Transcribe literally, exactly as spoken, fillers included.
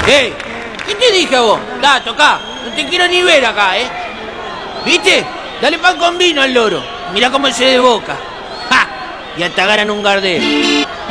¡Eh! ¿Qué te dije a vos? Da, tocá. No te quiero ni ver acá, ¿eh? ¿Viste? Dale pan con vino al loro. Mirá cómo se desboca. ¡Ja! Y hasta ganan un gardel.